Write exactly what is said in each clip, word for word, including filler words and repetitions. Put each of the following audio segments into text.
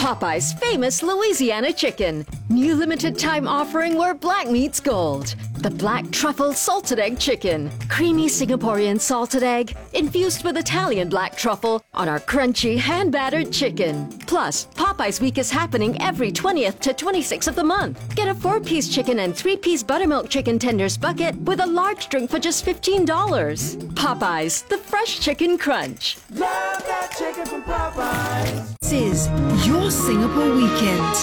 Popeye's famous Louisiana chicken. New limited time offering where black meets gold. The black truffle salted egg chicken. Creamy Singaporean salted egg infused with Italian black truffle on our crunchy hand-battered chicken. Plus, Popeye's Week is happening every twentieth to twenty-sixth of the month. Get a four-piece chicken and three-piece buttermilk chicken tenders bucket with a large drink for just fifteen dollars. Popeye's, the fresh chicken crunch. Love that chicken from Popeyes. This is your Singapore Weekend.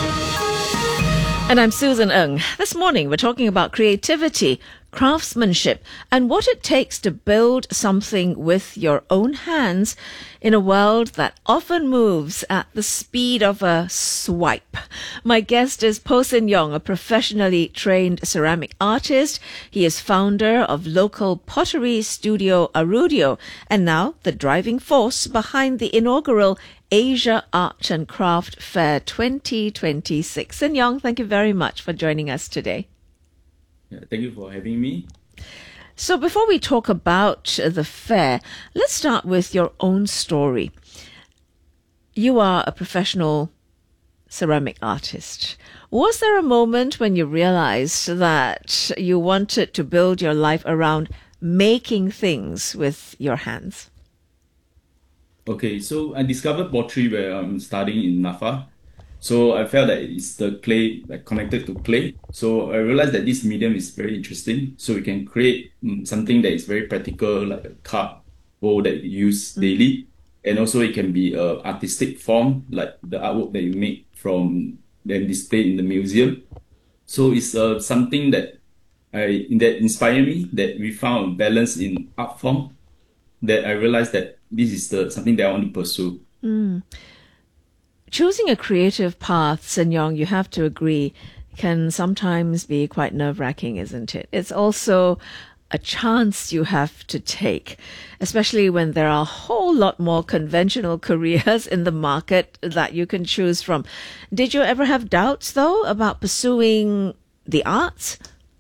And I'm Susan Ng. This morning we're talking about creativity, craftsmanship, and what it takes to build something with your own hands in a world that often moves at the speed of a swipe. My guest is Po Sin Yong, a professionally trained ceramic artist. He is founder of local pottery studio Arudio, and now the driving force behind the inaugural Asia Art and Craft Fair twenty twenty-six. Sin Yong, thank you very much for joining us today. Yeah, thank you for having me. So before we talk about the fair, let's start with your own story. You are a professional ceramic artist. Was there a moment when you realized that you wanted to build your life around making things with your hands? Okay, so I discovered pottery where I'm studying in NAFA. So I felt that it's the clay, like connected to clay. So I realized that this medium is very interesting. So we can create mm, something that is very practical, like a cup, bowl that you use mm. daily. And also it can be a artistic form, like the artwork that you make from then displayed in the museum. So it's uh, something that I that inspired me, that we found a balance in art form, that I realized that this is the something that I want to pursue. Mm. Choosing a creative path, Sin Yong, you have to agree, can sometimes be quite nerve-wracking, isn't it? It's also a chance you have to take, especially when there are a whole lot more conventional careers in the market that you can choose from. Did you ever have doubts, though, about pursuing the arts?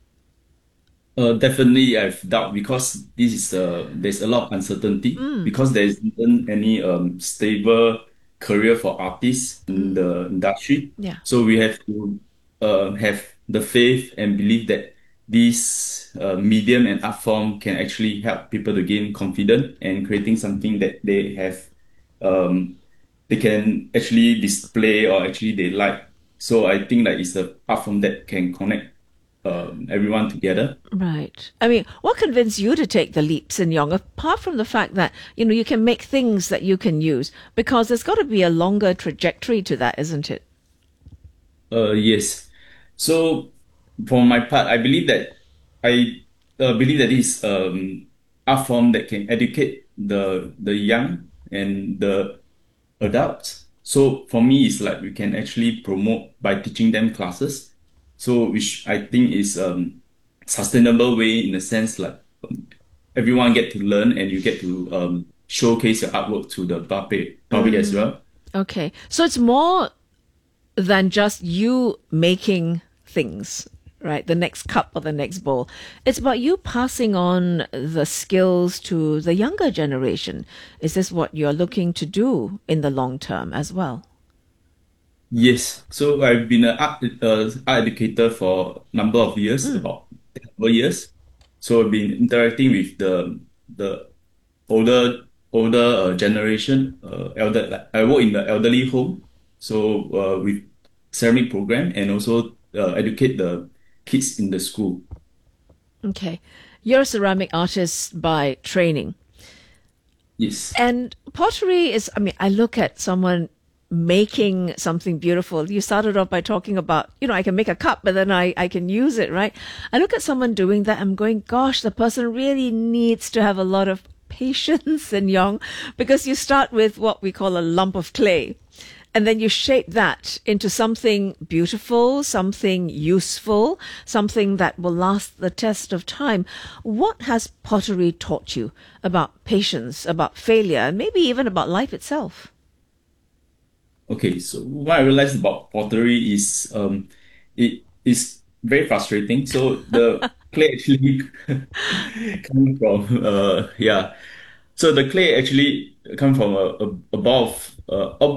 Uh, definitely, I've doubt because this is uh, there's a lot of uncertainty mm. because there isn't any um, stable career for artists in the industry. Yeah. So we have to uh, have the faith and believe that this uh, medium and art form can actually help people to gain confidence and creating something that they have, um, they can actually display or actually they like. So I think that it's the art form that can connect Um, everyone together. Right. I mean, what convinced you to take the leap, Sin Yong, apart from the fact that, you know, you can make things that you can use? Because there's got to be a longer trajectory to that, isn't it? Uh, yes. So, for my part, I believe that I uh, believe that this um, art form that can educate the the young and the adults. So, for me, it's like we can actually promote by teaching them classes. So, which I think is um sustainable way in the sense like um, everyone get to learn and you get to um showcase your artwork to the public, public mm. as well. Okay, so it's more than just you making things, right? The next cup or the next bowl. It's about you passing on the skills to the younger generation. Is this what you're looking to do in the long term as well? Yes. So I've been an art, uh, art educator for a number of years, mm. about ten years. So I've been interacting with the the older older uh, generation. Uh, elder. Like, I work in the elderly home, so uh, with ceramic program and also uh, educate the kids in the school. Okay, you're a ceramic artist by training. Yes. And pottery is. I mean, I look at someone making something beautiful. You started off by talking about, you know, I can make a cup, but then I, I can use it, right? I look at someone doing that, I'm going, gosh, the person really needs to have a lot of patience, Sin Yong, because you start with what we call a lump of clay. And then you shape that into something beautiful, something useful, something that will last the test of time. What has pottery taught you about patience, about failure, and maybe even about life itself? Okay, so what I realized about pottery is um, it is very frustrating. So the clay actually come from uh yeah, so the clay actually come from a, a, a ball of uh,